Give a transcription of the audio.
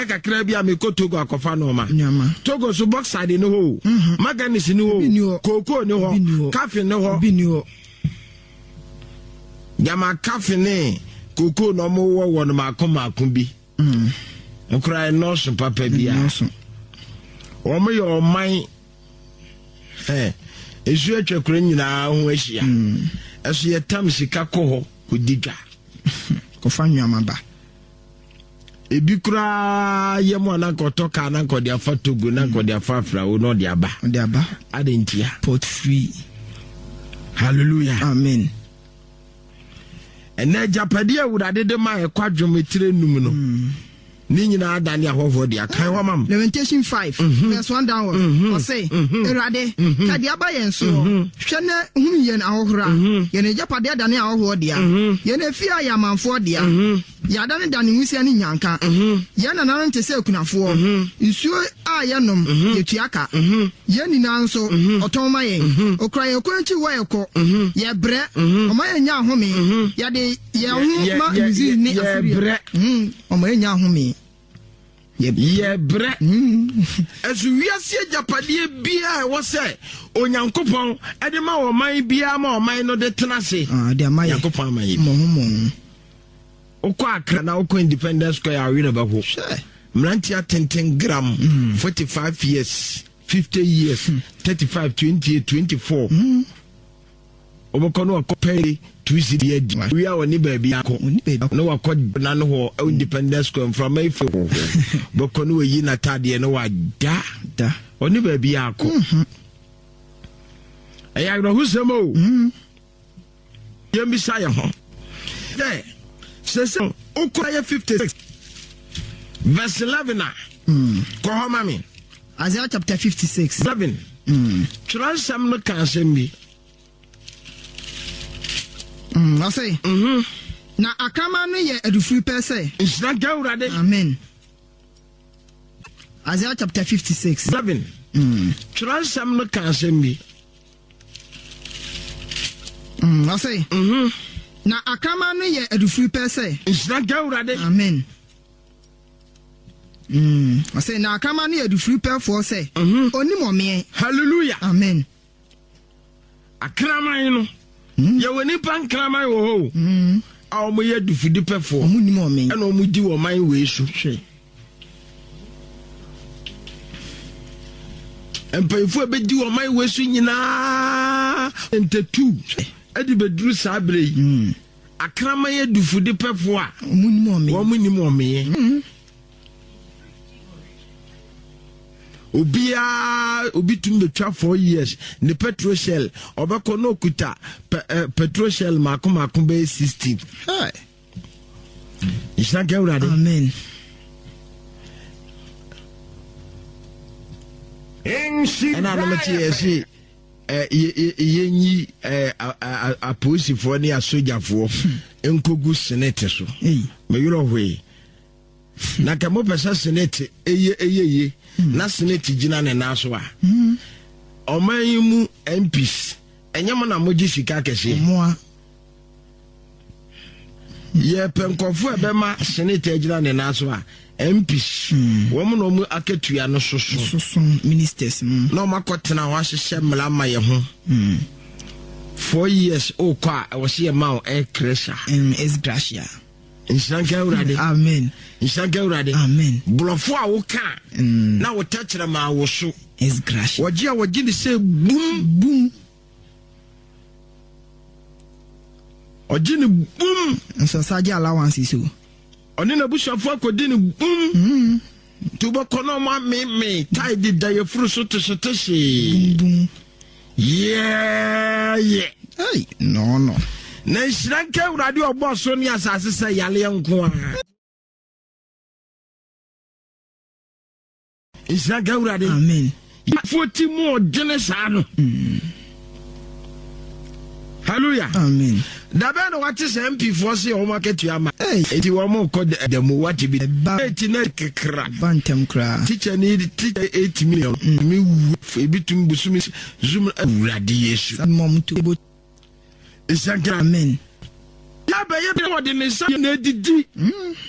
kakra bi ameko Togo akofa no ma Togo so box side no ho maganis no ho cocoa no ho cafe no ho Yama cafe ne cocoa no mo wo no makoma bi nkura no so papa bia o mo yo man esu atwakura nyina ho ahia eso ye tam sika ko ho kodidwa ko fa nwama ba ebi kura ye mo na kotoka na kodi afa Togo na kodi afa Afra wo no de aba adentia port free. Hallelujah, amen. Ene japade awurade de ma ekwadwometire num no ni nyina adane ahofo de akan wa mam. Lamentation 5 verse 1 downward. O say erade kadi aba yen so hwe na hunu yen ahohora ye ne japade adane ahofo de ye na fi ayamanfo de ya adane dane nwusia ni nyanka ye na nan te se kunafo nsuo a ye nom ye tuaka ye ni nan so otonma ye okra ye kwanchi wa ye ko ye bre o ma ye nya ahome ye de ye hu ma izi ni afri o ma ye nya ahome ye bre esu wiase japade bia wo se onyankopon ede ma wo man bia ma o man no de tenase de ma yankopon ma ye mo okwa Accra na okwa Independence Square awina bako mrantia 10 gram 45 years 50 years 35 28 24 obokono akopere twisidi edi we are oni baby akọ no wakọ na no ho Independence Square from Ife bokono we yi na tade no wa da oni baby akọ eya no husemo yemi say ho there says okaya 56 verse 11 ko ho mami Isaiah chapter 56 11 transam no kan sembi I say na akama no ye adufri per se insra gawrade amen. Isaiah chapter 56 11 transam no kan sembi I say na akama no ye adufri per se insra gawrade amen. I say na akama no ye adufri per for se onimo me. Hallelujah, amen. Akrama no ye woni pan krama wo ho a mo ye dufidi pefo omunimo me e no mo di wo man we su hwe empayfo be di wo man we su nyina entetu edi beduru sabre akrama ye dufidi pefo a omunimo me obi tum betwa 4 years ne petrol shell obeko no kuta petrol shell makoma be 16 isha gawrade amen. Ana na meti ese yenyi aposifo ne asojafo enkogu senate so me yoro hwe na kamo pesa senate eye na senate gina ne naso a oman mu MPs enyem na moji sika kese moa ye penkofo ebema senate gina ne naso a MPs wo mo no mu aketua no soso ministers no makotena wa hye mlama ye ho 4 years o kwa wo se ma o cresha is gracia inshanka urade amen. Inshanka urade amen. Blofo a wo ka na wo tachira ma wo so is gracia waji ni say boom oji ni boom so saje allowance so oni na bushafo akodi ni boom tubo kono ma me tide da ye furu so tshi boom yeah hey no na inshanka urade obo so ni asase say yale nko a inshanka urade amen. 40 more genesano hallelujah amen. Dabe no what is MP for say o market you ama eti wo mo ko dem what be eti na kekra bantem kra teacher need 8 million me wu bitum busumi zoom urade yesu mom to isanka amen. ya be ye de wo de ne sa na didi